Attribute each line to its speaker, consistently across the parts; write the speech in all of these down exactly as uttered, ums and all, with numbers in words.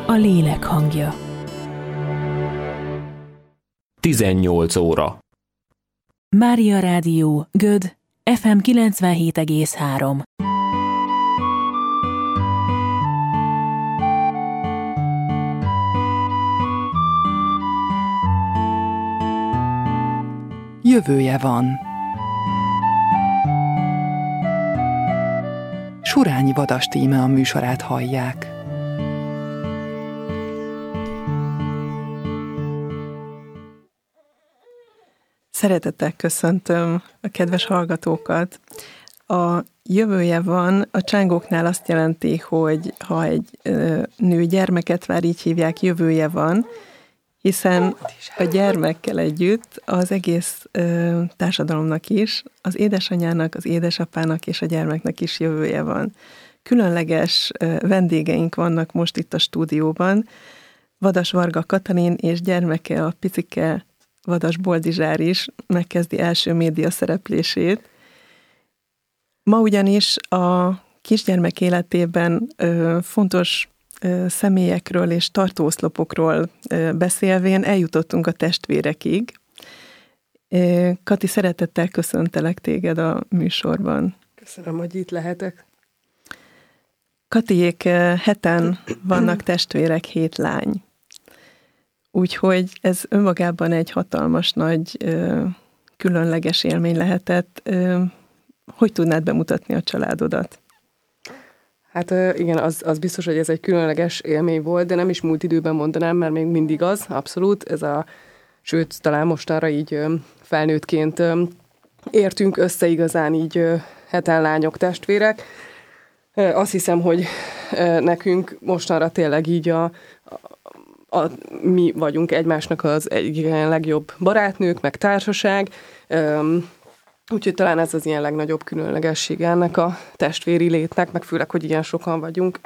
Speaker 1: a lélek hangja.
Speaker 2: tizennyolc óra.
Speaker 1: Mária Rádió, Göd, ef em kilencvenhét egész három.
Speaker 3: Jövője van. Surányi Vadast íme a műsorát hallják.
Speaker 4: Szeretettel köszöntöm a kedves hallgatókat. A jövője van, a csángóknál azt jelenti, hogy ha egy ö, nő gyermeket vár, így hívják, jövője van, hiszen a gyermekkel együtt az egész ö, társadalomnak is, az édesanyának, az édesapának és a gyermeknek is jövője van. Különleges ö, vendégeink vannak most itt a stúdióban. Vadas Varga Katalin és gyermeke, a picike Vadas Boldizsár is megkezdi első média szereplését. Ma ugyanis a kisgyermek életében ö, fontos ö, személyekről és tartóoszlopokról ö, beszélvén eljutottunk a testvérekig. Ö, Kati, szeretettel köszöntelek téged a műsorban.
Speaker 5: Köszönöm, hogy itt lehetek.
Speaker 4: Katiék heten vannak testvérek, hét lány. Úgyhogy ez önmagában egy hatalmas nagy, ö, különleges élmény lehetett. Ö, hogy tudnád bemutatni a családodat?
Speaker 5: Hát igen, az, az biztos, hogy ez egy különleges élmény volt, de nem is múlt időben mondanám, mert még mindig az, abszolút. Ez a, sőt, talán mostanra így ö, felnőttként ö, értünk össze igazán így ö, heten lányok, testvérek. Ö, azt hiszem, hogy ö, nekünk mostanra tényleg így a, a A, mi vagyunk egymásnak az egyik legjobb barátnők, meg társaság, Üm, úgyhogy talán ez az ilyen legnagyobb különlegessége ennek a testvéri létnek, meg főleg, hogy ilyen sokan vagyunk.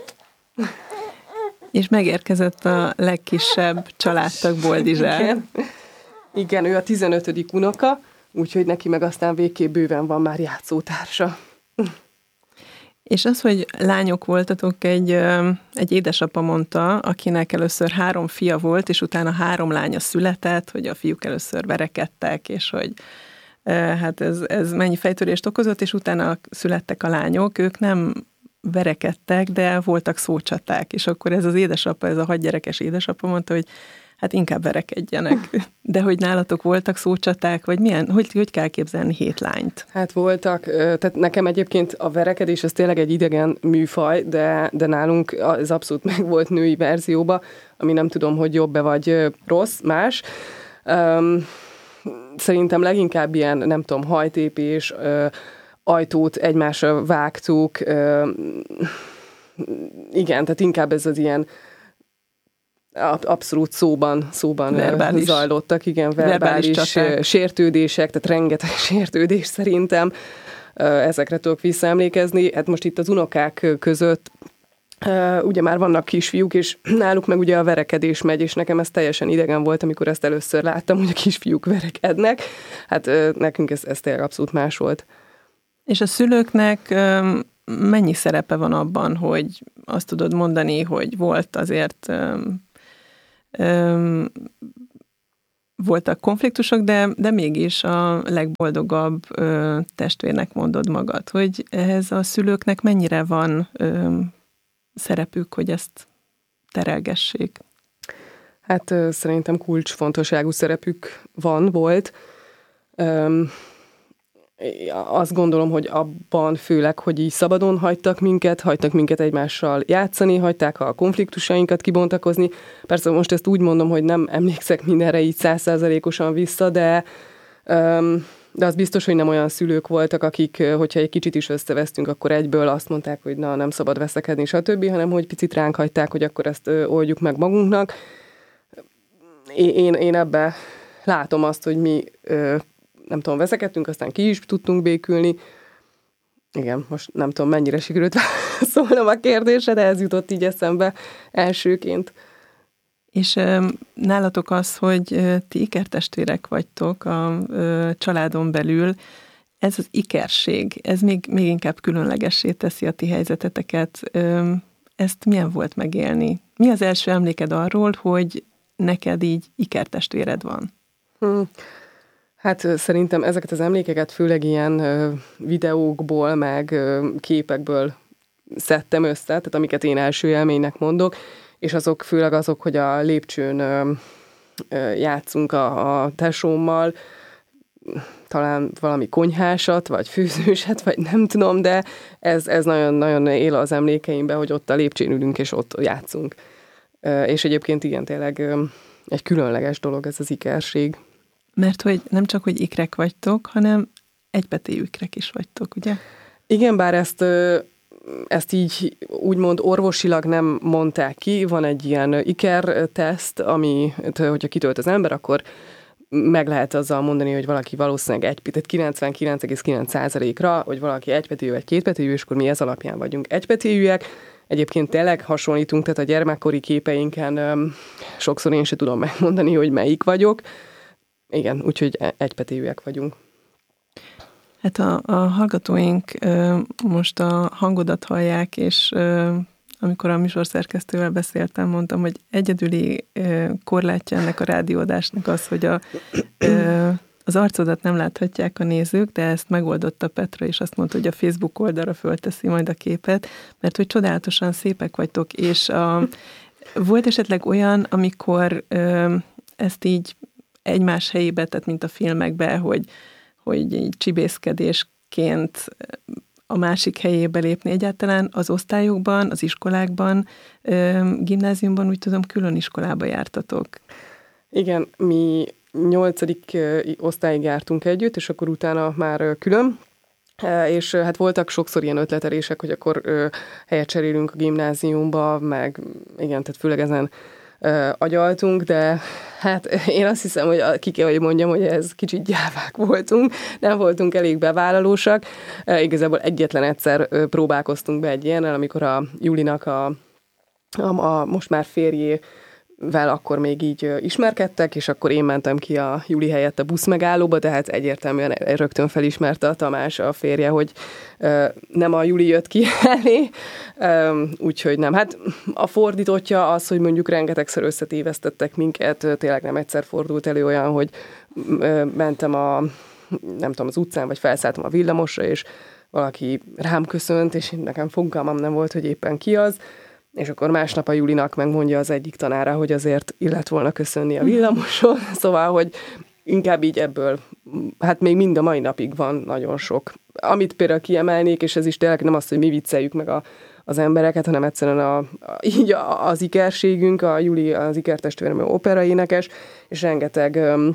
Speaker 4: És megérkezett a legkisebb családtag, Boldizsár.
Speaker 5: Igen. Igen, ő a tizenötödik unoka, úgyhogy neki meg aztán végképp bőven van már játszótársa.
Speaker 4: És az, hogy lányok voltatok, egy, egy édesapa mondta, akinek először három fia volt, és utána három lánya született, hogy a fiúk először verekedtek, és hogy hát ez, ez mennyi fejtörést okozott, és utána születtek a lányok, ők nem verekedtek, de voltak szócsaták, és akkor ez az édesapa, ez a hatgyerekes édesapa mondta, hogy hát inkább verekedjenek. De hogy nálatok voltak szócsaták, vagy milyen, hogy, hogy kell képzelni hét lányt?
Speaker 5: Hát voltak, tehát nekem egyébként a verekedés az tényleg egy idegen műfaj, de, de nálunk ez abszolút meg volt női verzióba, ami nem tudom, hogy jobb-e vagy rossz, más. Um, szerintem leginkább ilyen, nem tudom, hajtépés, uh, ajtót egymásra vágtuk, uh, igen, tehát inkább ez az ilyen abszolút szóban, szóban verbális. Zajlottak, igen, verbális, verbális sértődések, tehát rengeteg sértődés szerintem, ezekre tudok visszaemlékezni. Hát most itt az unokák között ugye már vannak kisfiúk, és náluk meg ugye a verekedés megy, és nekem ez teljesen idegen volt, amikor ezt először láttam, hogy a kisfiúk verekednek. Hát nekünk ez, ez tényleg abszolút más volt.
Speaker 4: És a szülőknek mennyi szerepe van abban, hogy azt tudod mondani, hogy volt azért Öm, voltak konfliktusok, de, de mégis a legboldogabb ö, testvérnek mondod magad, hogy ehhez a szülőknek mennyire van ö, szerepük, hogy ezt terelgessék?
Speaker 5: Hát ö, szerintem kulcsfontosságú szerepük van, volt. Öm, Azt gondolom, hogy abban főleg, hogy így szabadon hagytak minket, hagytak minket egymással játszani, hagyták a konfliktusainkat kibontakozni. Persze most ezt úgy mondom, hogy nem emlékszek mindenre így százszázalékosan vissza, de, de az biztos, hogy nem olyan szülők voltak, akik, hogyha egy kicsit is összevesztünk, akkor egyből azt mondták, hogy na, nem szabad veszekedni, stb., hanem hogy picit ránk hagyták, hogy akkor ezt oldjuk meg magunknak. Én, én ebbe látom azt, hogy mi nem tudom, veszekedtünk, aztán ki is tudtunk békülni. Igen, most nem tudom, mennyire sikerült szólnom a kérdésre, de ez jutott így eszembe elsőként.
Speaker 4: És ö, nálatok az, hogy ö, ti ikertestvérek vagytok a ö, családon belül, ez az ikerség, ez még, még inkább különlegessé teszi a ti helyzeteteket. Ö, ezt milyen volt megélni? mi az első emléked arról, hogy neked így ikertestvéred van?
Speaker 5: Hmm. Hát szerintem ezeket az emlékeket főleg ilyen ö, videókból, meg ö, képekből szedtem össze, tehát amiket én első élménynek mondok, és azok főleg azok, hogy a lépcsőn ö, ö, játszunk a, a tesómmal, talán valami konyhásat, vagy főzőset, vagy nem tudom, de ez, ez nagyon-nagyon él az emlékeimben, hogy ott a lépcsőn ülünk, és ott játszunk. Ö, és egyébként igen, tényleg ö, egy különleges dolog ez az ikerség.
Speaker 4: Mert hogy nem csak, hogy ikrek vagytok, hanem egypetéjű ikrek is vagytok, ugye?
Speaker 5: Igen, bár ezt, ezt így úgymond orvosilag nem mondták ki, van egy ilyen iker-teszt, ami, hogyha kitölt az ember, akkor meg lehet azzal mondani, hogy valaki valószínűleg egy, tehát kilencvenkilenc egész kilenc százalékra, hogy valaki egypetéjű vagy kétpetéjű, és akkor mi ez alapján vagyunk egypetéjűek. Egyébként tényleg hasonlítunk, tehát a gyermekkori képeinken öm, sokszor én sem tudom megmondani, hogy melyik vagyok. Igen, úgyhogy egypetéjűek vagyunk.
Speaker 4: Hát a, a hallgatóink ö, most a hangodat hallják, és ö, amikor a műsorszerkesztővel beszéltem, mondtam, hogy egyedüli ö, korlátja ennek a rádióadásnak az, hogy a, ö, az arcodat nem láthatják a nézők, de ezt megoldotta Petra, és azt mondta, hogy a Facebook oldalra fölteszi majd a képet, mert hogy csodálatosan szépek vagytok, és a, volt esetleg olyan, amikor ö, ezt így egymás helyébe, tehát mint a filmekben, hogy, hogy így csibészkedésként a másik helyébe lépni egyáltalán az osztályokban, az iskolákban, gimnáziumban, úgy tudom, külön iskolába jártatok.
Speaker 5: Igen, mi nyolcadik osztályig jártunk együtt, és akkor utána már külön, és hát voltak sokszor ilyen ötletelések, hogy akkor helyet cserélünk a gimnáziumba, meg igen, tehát főleg ezen agyaltunk, de hát én azt hiszem, hogy ki kell, hogy mondjam, hogy ez kicsit gyávák voltunk, nem voltunk elég bevállalósak. Igazából egyetlen egyszer próbálkoztunk be egy ilyennel, amikor a Julinak a, a, a most már férjével akkor még így ismerkedtek, és akkor én mentem ki a Juli helyett a buszmegállóba, tehát egyértelműen rögtön felismerte a Tamás, a férje, hogy nem a Juli jött ki elé, úgyhogy nem. Hát a fordítottja az, hogy mondjuk rengetegszer összetévesztettek minket, tényleg nem egyszer fordult elő olyan, hogy mentem a, nem tudom, az utcán, vagy felszálltam a villamosra, és valaki rám köszönt, és nekem fogalmam nem volt, hogy éppen ki az, és akkor másnap a Julinak megmondja az egyik tanára, hogy azért illet volna köszönni a villamoson, szóval, hogy inkább így ebből, hát még mind a mai napig van nagyon sok. Amit például kiemelnék, és ez is tényleg nem az, hogy mi vicceljük meg a, az embereket, hanem egyszerűen a, a, így a, az ikerségünk, a Juli, az ikertestvérem operaénekes, és rengeteg um,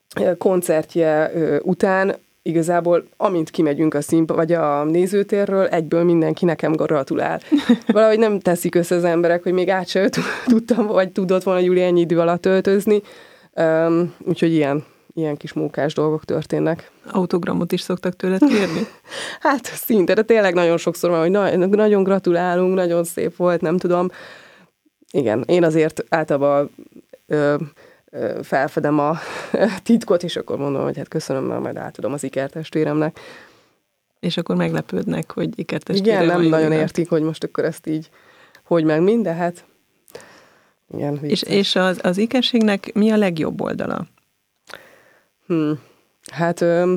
Speaker 5: koncertje uh, után igazából, amint kimegyünk a színpad, vagy a nézőtérről, egyből mindenki nekem gratulál. Valahogy nem teszik össze az emberek, hogy még át se tudtam, vagy tudott volna Juli ennyi idő alatt öltözni. Um, úgyhogy ilyen, ilyen kis mókás dolgok történnek.
Speaker 4: Autogramot is szoktak tőled kérni?
Speaker 5: Hát szinte, de tényleg nagyon sokszor van, hogy na, nagyon gratulálunk, nagyon szép volt, nem tudom. Igen, én azért általában ö, ö, felfedem a titkot, és akkor mondom, hogy hát köszönöm, mert majd átadom az ikertestvéremnek.
Speaker 4: És akkor meglepődnek, hogy ikertestvérem.
Speaker 5: Igen, nem nagyon értik, hogy most akkor ezt így, hogy meg mind, de hát igen.
Speaker 4: És, és az, az ikerségnek mi a legjobb oldala?
Speaker 5: Hmm. Hát ö,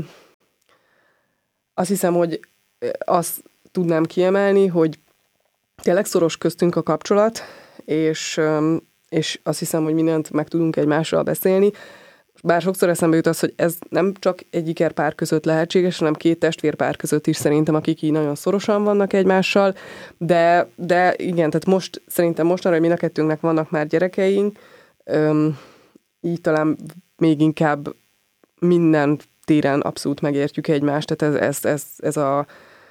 Speaker 5: azt hiszem, hogy azt tudnám kiemelni, hogy tényleg szoros köztünk a kapcsolat, és, ö, és azt hiszem, hogy mindent meg tudunk egymással beszélni. Bár sokszor eszembe jut az, hogy ez nem csak egy ikerpár között lehetséges, hanem két testvérpár között is szerintem, akik így nagyon szorosan vannak egymással, de, de igen, tehát most szerintem mostanra, hogy mind a kettőnknek vannak már gyerekeink, öm, így talán még inkább minden téren abszolút megértjük egymást, tehát ez, ez, ez, ez a...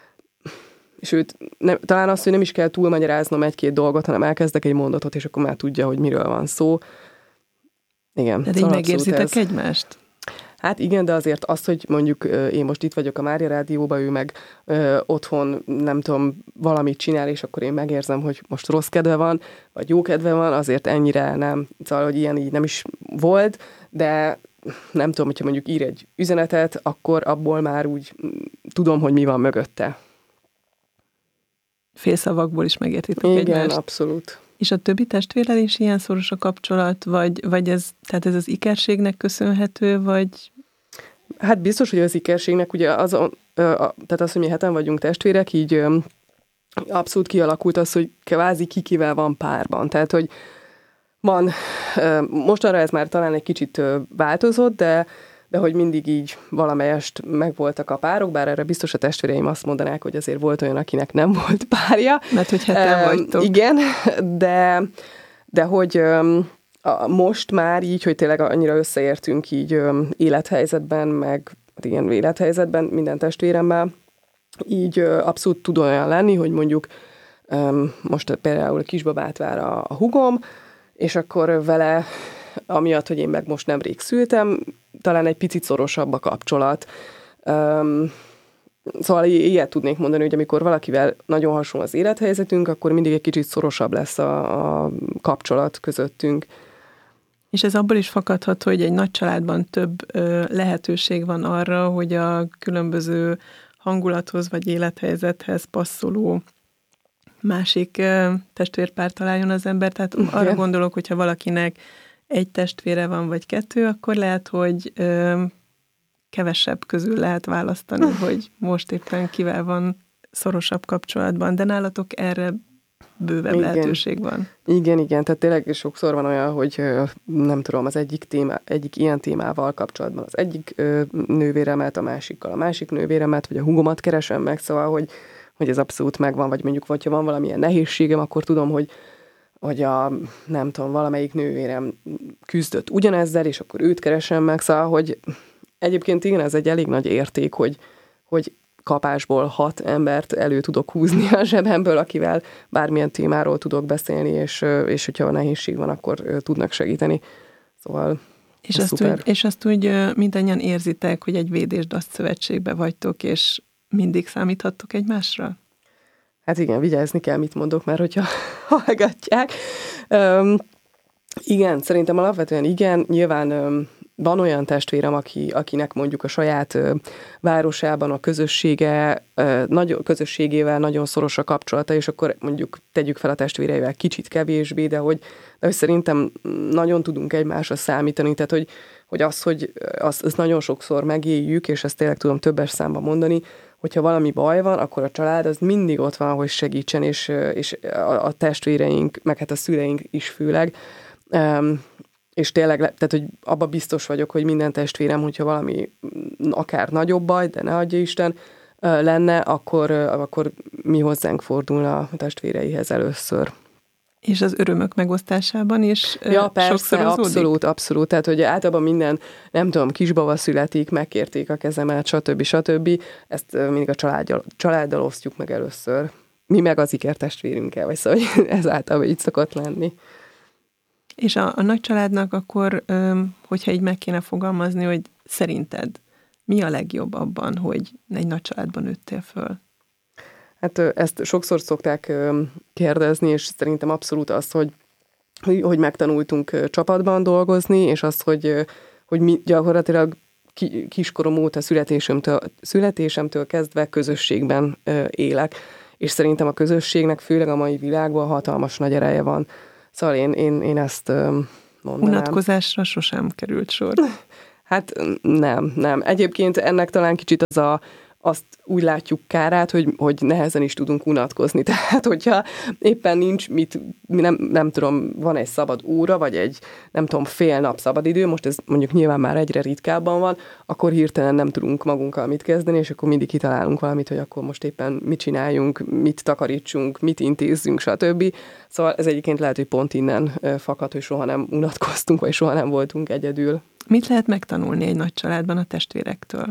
Speaker 5: Sőt, nem, talán azt, hogy nem is kell túlmagyaráznom egy-két dolgot, hanem elkezdek egy mondatot, és akkor már tudja, hogy miről van szó. Igen.
Speaker 4: Tehát így megérzitek ez. Egymást?
Speaker 5: Hát igen, de azért azt, hogy mondjuk én most itt vagyok a Mária Rádióban, ő meg ö, otthon, nem tudom, valamit csinál, és akkor én megérzem, hogy most rossz kedve van, vagy jó kedve van, azért ennyire nem, szóval, hogy ilyen így nem is volt, de nem tudom, hogyha mondjuk ír egy üzenetet, akkor abból már úgy tudom, hogy mi van mögötte.
Speaker 4: Félszavakból is megértitek
Speaker 5: igen,
Speaker 4: egymást.
Speaker 5: Igen, abszolút.
Speaker 4: És a többi testvérrel is ilyen szoros a kapcsolat, vagy, vagy ez, tehát ez az ikerségnek köszönhető, vagy...
Speaker 5: Hát biztos, hogy az ikerségnek, ugye az, a, a, tehát az, hogy mi heten vagyunk testvérek, így abszolút kialakult az, hogy kvázi kikivel van párban. Tehát, hogy van, mostanra ez már talán egy kicsit változott, de, de hogy mindig így valamelyest megvoltak a párok, bár erre biztos a testvéreim azt mondanák, hogy azért volt olyan, akinek nem volt párja.
Speaker 4: Mert hogy heten vagytok.
Speaker 5: Igen, de, de hogy most már így, hogy tényleg annyira összeértünk így élethelyzetben, meg ilyen élethelyzetben minden testvéremmel, így abszolút tud olyan lenni, hogy mondjuk most például a kisbabát vár a, a hugom, és akkor vele, amiatt, hogy én meg most nemrég szültem, talán egy picit szorosabb a kapcsolat. Szóval ilyet tudnék mondani, hogy amikor valakivel nagyon hasonló az élethelyzetünk, akkor mindig egy kicsit szorosabb lesz a, a kapcsolat közöttünk.
Speaker 4: És ez abból is fakadhat, hogy egy nagy családban több ö, lehetőség van arra, hogy a különböző hangulathoz vagy élethelyzethez passzoló másik ö, testvérpár találjon az ember. Tehát igen. Arra gondolok, hogyha valakinek egy testvére van, vagy kettő, akkor lehet, hogy ö, kevesebb közül lehet választani, hogy most éppen kivel van szorosabb kapcsolatban. De nálatok erre bővebb igen. lehetőség van.
Speaker 5: Igen, igen, tehát tényleg sokszor van olyan, hogy nem tudom, az egyik, téma, egyik ilyen témával kapcsolatban az egyik ö, nővéremet, a másikkal a másik nővéremet, vagy a húgomat keresem meg, szóval, hogy, hogy ez abszolút megvan, vagy mondjuk, hogyha van valamilyen nehézségem, akkor tudom, hogy, hogy a, nem tudom, valamelyik nővérem küzdött ugyanezzel, és akkor őt keresem meg, szóval, hogy egyébként igen, ez egy elég nagy érték, hogy, hogy kapásból hat embert elő tudok húzni a zsebemből, akivel bármilyen témáról tudok beszélni, és, és hogyha nehézség van, akkor tudnak segíteni. Szóval
Speaker 4: és azt, úgy, és azt úgy mindannyian érzitek, hogy egy védésdaszt szövetségbe vagytok, és mindig számíthattok egymásra?
Speaker 5: Hát igen, vigyázni kell, mit mondok, mert hogyha hallgatják. Um, igen, szerintem alapvetően igen, nyilván um, van olyan testvérem, aki, akinek mondjuk a saját ö, városában a közössége, ö, nagy, közösségével nagyon szoros a kapcsolata, és akkor mondjuk tegyük fel a testvéreivel kicsit kevésbé, de hogy, de hogy szerintem nagyon tudunk egymásra számítani, tehát hogy, hogy az, hogy azt, azt nagyon sokszor megéljük, és ezt tényleg tudom többes számban mondani, hogyha valami baj van, akkor a család az mindig ott van, hogy segítsen, és, és a, a testvéreink, meg hát a szüleink is főleg, um, és tényleg, tehát, hogy abba biztos vagyok, hogy minden testvérem, hogyha valami akár nagyobb baj, de ne adja Isten, lenne, akkor, akkor mi hozzánk fordulna a testvéreihez először.
Speaker 4: És az örömök megosztásában is
Speaker 5: ja, persze,
Speaker 4: sokszorozódik?
Speaker 5: abszolút, abszolút. Tehát, hogy általában minden, nem tudom, kisbaba születik, megkérték a kezemet, stb. stb. Ezt mindig a családdal, családdal osztjuk meg először. Mi meg az ikertestvérünkkel, vagy szóval ez általában így szokott lenni.
Speaker 4: És a, a nagy családnak akkor, hogyha így meg kéne fogalmazni, hogy szerinted mi a legjobb abban, hogy egy nagy családban nőttél föl?
Speaker 5: Hát ezt sokszor szokták kérdezni, és szerintem abszolút az, hogy, hogy megtanultunk csapatban dolgozni, és az, hogy, hogy mi gyakorlatilag kiskorom óta születésemtől, születésemtől kezdve közösségben élek. És szerintem a közösségnek főleg a mai világban hatalmas nagy ereje van. Szóval én, én, én ezt mondanám.
Speaker 4: Unatkozásra sosem került sor.
Speaker 5: Hát nem, nem. Egyébként ennek talán kicsit az a, azt úgy látjuk kárát, hogy, hogy nehezen is tudunk unatkozni. Tehát, hogyha éppen nincs mit, nem, nem tudom, van egy szabad óra, vagy egy, nem tudom, fél nap szabadidő, most ez mondjuk nyilván már egyre ritkábban van, akkor hirtelen nem tudunk magunkkal mit kezdeni, és akkor mindig kitalálunk valamit, hogy akkor most éppen mit csináljunk, mit takarítsunk, mit intézzünk, stb. Szóval ez egyébként lehet, hogy pont innen fakad, hogy soha nem unatkoztunk, vagy soha nem voltunk egyedül. Mit
Speaker 4: lehet megtanulni egy nagy családban a testvérektől?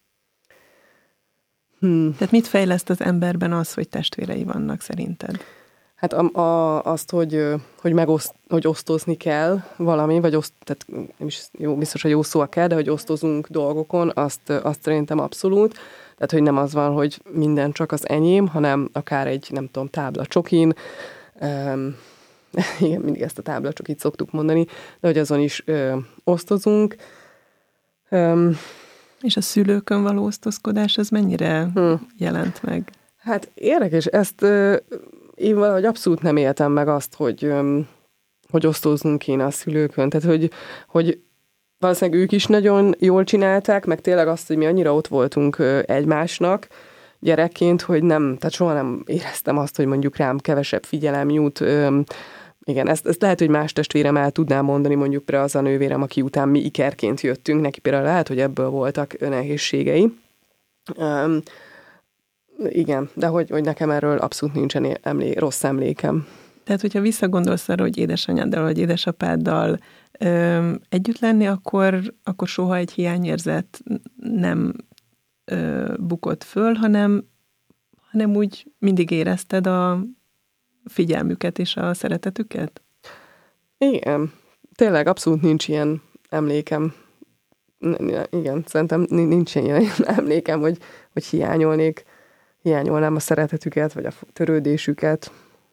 Speaker 4: Hmm. Tehát mit fejleszt az emberben az, hogy testvérei vannak szerinted?
Speaker 5: Hát a, a, azt, hogy, hogy, megoszt, hogy osztozni kell valami, vagy oszt, tehát nem is jó, biztos, hogy jó szó kell, de hogy osztozunk dolgokon, azt, azt szerintem abszolút. Tehát, hogy nem az van, hogy minden csak az enyém, hanem akár egy, nem tudom, tábla csokin, um, igen, mindig ezt a tábla csokit szoktuk mondani, de hogy azon is ö, osztozunk. Um,
Speaker 4: És a szülőkön való osztozkodás, ez mennyire hmm. jelent meg?
Speaker 5: Hát érdekes, ezt ö, én valahogy abszolút nem éltem meg azt, hogy, hogy osztóznunk kéne a szülőkön. Tehát, hogy, hogy valószínűleg ők is nagyon jól csinálták, meg tényleg azt, hogy mi annyira ott voltunk egymásnak gyerekként, hogy nem, tehát soha nem éreztem azt, hogy mondjuk rám kevesebb figyelem jut. Igen, ezt, ezt lehet, hogy más testvérem el tudnám mondani, mondjuk például az a nővérem, aki után mi ikerként jöttünk, neki például lehet, hogy ebből voltak nehézségei. Um, igen, de hogy, hogy nekem erről abszolút nincsen emlé, rossz emlékem.
Speaker 4: Tehát, hogyha visszagondolsz arra, hogy édesanyáddal vagy édesapáddal ö, együtt lenni, akkor, akkor soha egy hiányérzet nem ö, bukott föl, hanem, hanem úgy mindig érezted a figyelmüket és a szeretetüket?
Speaker 5: Igen, tényleg abszolút nincs ilyen emlékem. Igen, szerintem nincs ilyen emlékem, hogy, hogy hiányolnék, hiányolnám a szeretetüket, vagy a törődésüket.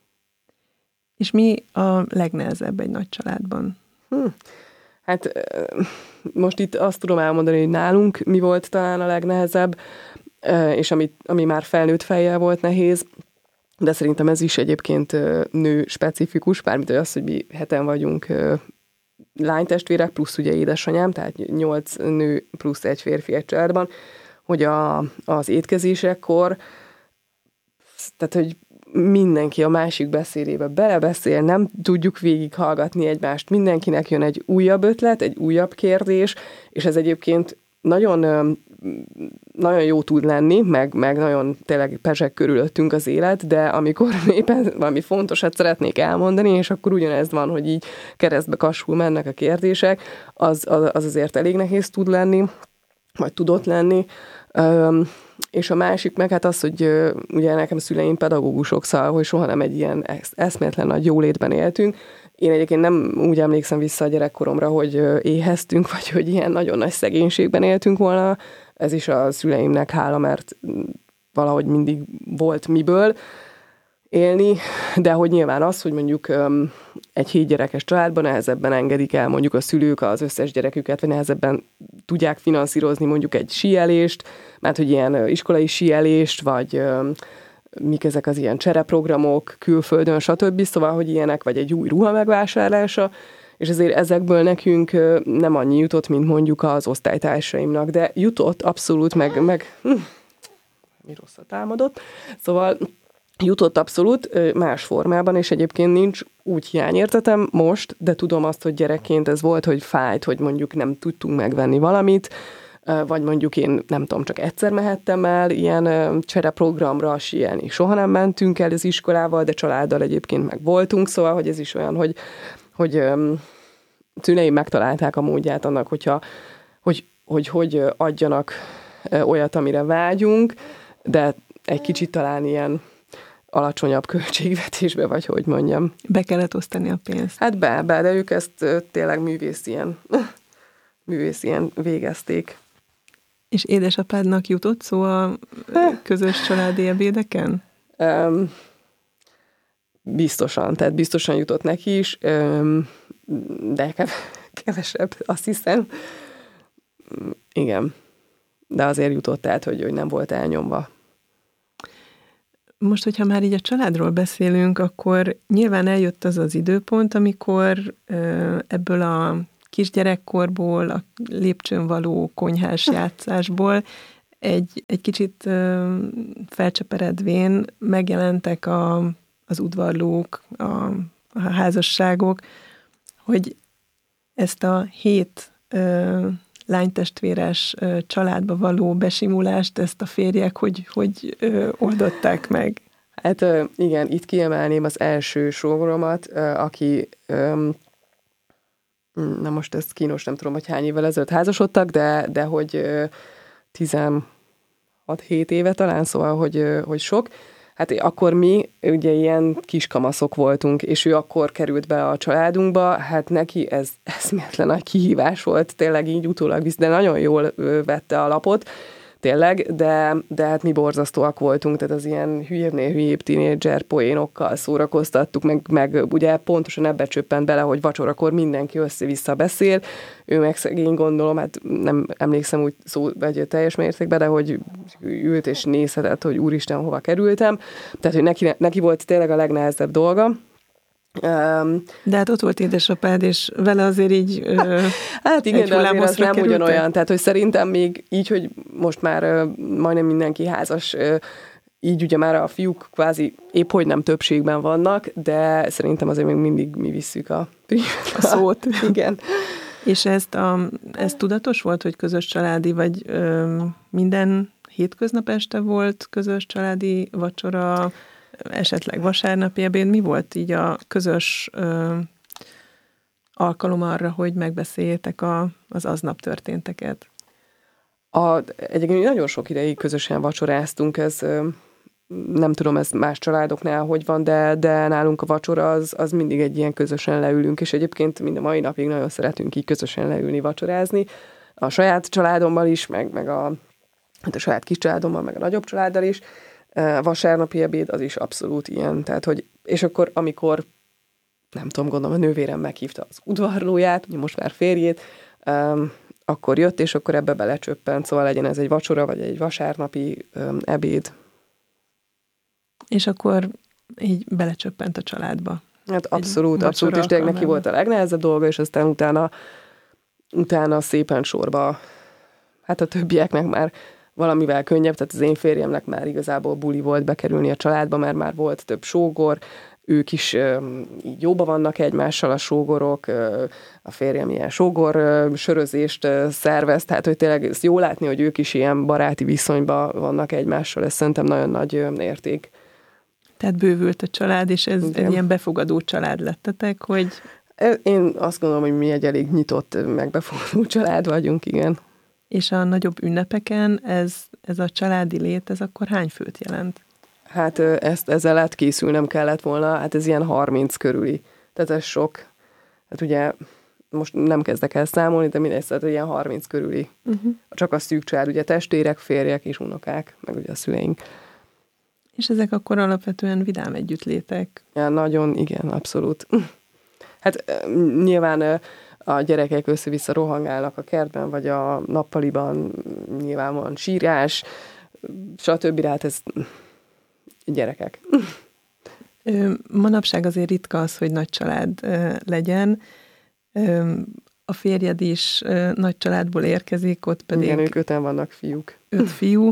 Speaker 4: És mi a legnehezebb egy nagy családban?
Speaker 5: Hm. Hát most itt azt tudom elmondani, hogy nálunk mi volt talán a legnehezebb, és ami, ami már felnőtt fejjel volt nehéz, de szerintem ez is egyébként nő specifikus, bármint az, hogy mi heten vagyunk lánytestvérek, plusz ugye édesanyám, tehát nyolc nő plusz egy férfi egy családban, hogy a, az étkezésekkor, tehát, hogy mindenki a másik beszélébe belebeszél, nem tudjuk végighallgatni egymást, mindenkinek jön egy újabb ötlet, egy újabb kérdés, és ez egyébként nagyon, nagyon jó tud lenni, meg, meg nagyon tényleg pezseg körülöttünk az élet, de amikor éppen valami fontosat szeretnék elmondani, és akkor ugyanez van, hogy így keresztbe kassul mennek a kérdések, az, az, az azért elég nehéz tud lenni, vagy tudott lenni. És a másik meg hát az, hogy ugye nekem szüleim pedagógusok, szóval, hogy soha nem egy ilyen eszméletlen nagy jólétben éltünk. Én egyébként nem úgy emlékszem vissza a gyerekkoromra, hogy éheztünk, vagy hogy ilyen nagyon nagy szegénységben éltünk volna. Ez is a szüleimnek hála, mert valahogy mindig volt miből élni, de hogy nyilván az, hogy mondjuk egy hét gyerekes családban nehezebben engedik el mondjuk a szülők az összes gyereküket, vagy nehezebben tudják finanszírozni mondjuk egy síelést, mert hogy ilyen iskolai síelést, vagy mik ezek az ilyen csereprogramok külföldön, stb. Szóval, hogy ilyenek, vagy egy új ruha megvásárlása, és ezért ezekből nekünk nem annyi jutott, mint mondjuk az osztálytársaimnak, de jutott abszolút, meg, meg hm, mi rosszat támadott, szóval jutott abszolút más formában, és egyébként nincs úgy hiányértetem most, de tudom azt, hogy gyerekként ez volt, hogy fájt, hogy mondjuk nem tudtunk megvenni valamit, vagy mondjuk én nem tudom, csak egyszer mehettem el ilyen csereprogramra síelni. Soha nem mentünk el az iskolával, de családdal egyébként meg voltunk, szóval, hogy ez is olyan, hogy, hogy um, szüleim megtalálták a módját annak, hogyha, hogy, hogy hogy adjanak olyat, amire vágyunk, de egy kicsit talán ilyen alacsonyabb költségvetésbe, vagy hogy mondjam.
Speaker 4: Be kellett osztani a pénzt.
Speaker 5: Hát be, be, de ők ezt tényleg művészien, művészien végezték.
Speaker 4: És édesapádnak jutott szó a közös családi ebédeken?
Speaker 5: Um, biztosan, tehát biztosan jutott neki is, um, de kevesebb, azt hiszem. Igen, de azért jutott, tehát, hogy, hogy nem volt elnyomva.
Speaker 4: Most, hogyha már így a családról beszélünk, akkor nyilván eljött az az időpont, amikor ebből a kisgyerekkorból, a lépcsőn való konyhás játszásból egy, egy kicsit felcseperedvén megjelentek a, az udvarlók, a, a házasságok, hogy ezt a hét ö, lánytestvéres ö, családba való besimulást, ezt a férjek hogy, hogy ö, oldották meg?
Speaker 5: Hát ö, igen, itt kiemelném az első sógoromat, ö, aki, ö, na most ez kínos, nem tudom, hogy hány évvel ezelőtt házasodtak, de, de hogy ö, tizenhat-hét éve talán, szóval, hogy, ö, hogy sok. Hát akkor mi ugye ilyen kiskamaszok voltunk, és ő akkor került be a családunkba, hát neki ez eszméletlen nagy kihívás volt, tényleg így utólag visz, de nagyon jól vette a lapot. tényleg, de, de hát mi borzasztóak voltunk, tehát az ilyen hülyébbnél hülyébb tínédzser poénokkal szórakoztattuk, meg, meg ugye pontosan ebbe csöppent bele, hogy vacsorakor mindenki össze-vissza beszél, ő meg szegény, gondolom, hát nem emlékszem úgy szó, vagy teljes mértékben, de hogy ült és nézhetett, hogy úristen, hova kerültem. Tehát, hogy neki, neki volt tényleg a legnehezebb dolga. Um,
Speaker 4: de hát ott volt édesapád, és vele azért így ö,
Speaker 5: hát igen, de azért az nem
Speaker 4: kerültek?
Speaker 5: Ugyanolyan, tehát hogy szerintem még így, hogy most már ö, majdnem mindenki házas, ö, így ugye már a fiúk kvázi épp hogy nem többségben vannak, de szerintem azért még mindig mi visszük a,
Speaker 4: a szót.
Speaker 5: Igen.
Speaker 4: És ezt a, ez tudatos volt, hogy közös családi, vagy ö, minden hétköznap este volt közös családi vacsora, esetleg vasárnapi ebéd? Mi volt így a közös ö, alkalom arra, hogy megbeszéljétek a, az aznap történteket?
Speaker 5: A, egyébként nagyon sok ideig közösen vacsoráztunk, ez ö, nem tudom, ez más családoknál hogy van, de, de nálunk a vacsora az, az mindig egy ilyen közösen leülünk, és egyébként mind a mai napig nagyon szeretünk így közösen leülni, vacsorázni. A saját családommal is, meg, meg a, hát a saját kis családommal, meg a nagyobb családdal is. A vasárnapi ebéd az is abszolút ilyen, tehát hogy, és akkor amikor, nem tudom, gondolom, a nővérem meghívta az udvarlóját, most már férjét, um, akkor jött, és akkor ebbe belecsöppent, szóval legyen ez egy vacsora, vagy egy vasárnapi um, ebéd.
Speaker 4: És akkor így belecsöppent a családba.
Speaker 5: Hát abszolút, abszolút, és tényleg neki volt a legnehezebb dolga, és aztán utána, utána szépen sorba, hát a többieknek már valamivel könnyebb, tehát az én férjemnek már igazából buli volt bekerülni a családba, mert már volt több sógor, ők is így jóba vannak egymással, a sógorok, a férjem ilyen sógor sörözést szervez, tehát hogy tényleg ezt jó látni, hogy ők is ilyen baráti viszonyban vannak egymással, ez szerintem nagyon nagy érték.
Speaker 4: Tehát bővült a család, és ez igen. Egy ilyen befogadó család lettetek, hogy...
Speaker 5: Én azt gondolom, hogy mi egy elég nyitott, meg befogadó család vagyunk, igen.
Speaker 4: És a nagyobb ünnepeken ez, ez a családi lét, ez akkor hány főt jelent?
Speaker 5: Hát ezt, ezzel lehet készülnem kellett volna, hát ez ilyen harminc körüli. Tehát ez sok. Hát ugye most nem kezdek el számolni, de mindegy, tehát ilyen harminc körüli. Uh-huh. Csak a szűk család, ugye testvérek, férjek és unokák, meg ugye a szüleink.
Speaker 4: És ezek akkor alapvetően vidám együttlétek?
Speaker 5: Ja, nagyon, igen, abszolút. Hát nyilván a gyerekek össze-vissza rohangálnak a kertben, vagy a nappaliban, nyilván van sírás, stb. Hát ez gyerekek.
Speaker 4: Manapság azért ritka az, hogy nagy család legyen. A férjed is nagy családból érkezik, ott pedig...
Speaker 5: Igen, ők öten vannak fiúk.
Speaker 4: Öt fiú.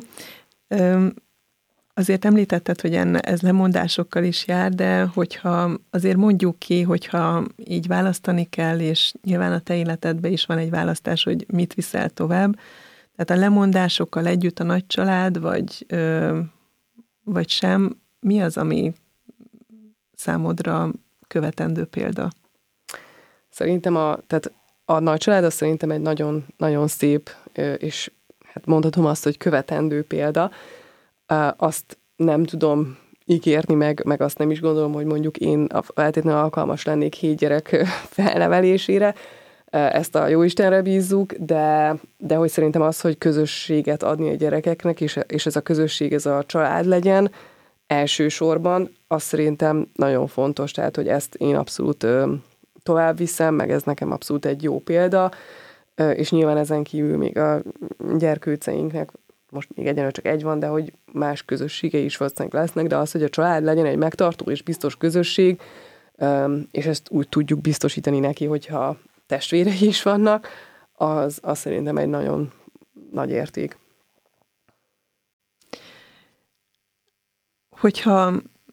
Speaker 4: Azért említetted, hogy enne, ez lemondásokkal is jár, de hogyha azért mondjuk ki, hogyha így választani kell, és nyilván a te életedben is van egy választás, hogy mit viszel tovább. Tehát a lemondásokkal együtt a nagy család, vagy, ö, vagy sem, mi az, ami számodra követendő példa?
Speaker 5: Szerintem a, tehát a nagy család az szerintem egy nagyon, nagyon szép, és hát mondhatom azt, hogy követendő példa. Azt nem tudom ígérni, meg, meg azt nem is gondolom, hogy mondjuk én feltétlenül alkalmas lennék hét gyerek felnevelésére. Ezt a Jóistenre bízzuk, de, de hogy szerintem az, hogy közösséget adni a gyerekeknek, és, és ez a közösség, ez a család legyen elsősorban, az szerintem nagyon fontos, tehát hogy ezt én abszolút tovább viszem, meg ez nekem abszolút egy jó példa, és nyilván ezen kívül még a gyerkőceinknek most még egyenlően csak egy van, de hogy más közösségei is valószínűleg lesznek, de az, hogy a család legyen egy megtartó és biztos közösség, és ezt úgy tudjuk biztosítani neki, hogyha testvérei is vannak, az, az szerintem egy nagyon nagy érték.
Speaker 4: Hogyha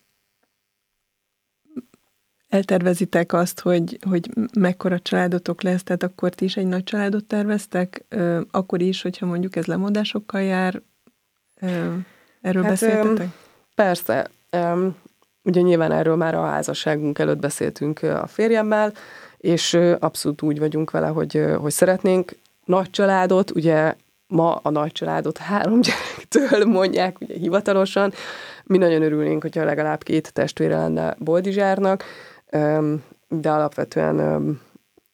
Speaker 4: eltervezitek azt, hogy, hogy mekkora családotok lesz, tehát akkor ti is egy nagy családot terveztek, akkor is, hogyha mondjuk ez lemondásokkal jár, erről hát, beszéltetek?
Speaker 5: Persze. Ugye nyilván erről már a házasságunk előtt beszéltünk a férjemmel, és abszolút úgy vagyunk vele, hogy, hogy szeretnénk nagy családot, ugye ma a nagy családot három gyerektől mondják, ugye hivatalosan. Mi nagyon örülnénk, hogyha legalább két testvére lenne Boldizsárnak, de alapvetően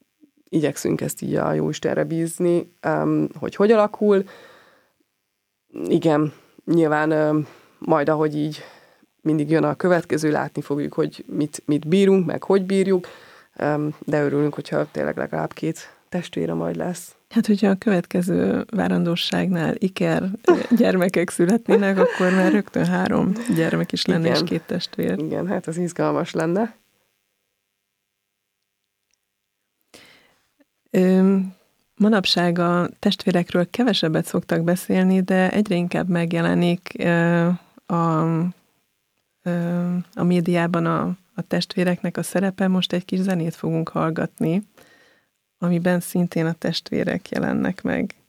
Speaker 5: igyekszünk ezt így a Jóistenre bízni, hogy hogy alakul. igen, nyilván majd ahogy így mindig jön a következő, látni fogjuk, hogy mit, mit bírunk, meg hogy bírjuk, de örülünk, hogyha tényleg legalább két testvére majd lesz.
Speaker 4: Hát, hogyha a következő várandóságnál iker gyermekek születnének, akkor már rögtön három gyermek is lenne, igen, és két testvér.
Speaker 5: Igen, hát az izgalmas lenne.
Speaker 4: Ö, manapság a testvérekről kevesebbet szoktak beszélni, de egyre inkább megjelenik ö, a, ö, a médiában a, a testvéreknek a szerepe. Most egy kis zenét fogunk hallgatni, amiben szintén a testvérek jelennek meg.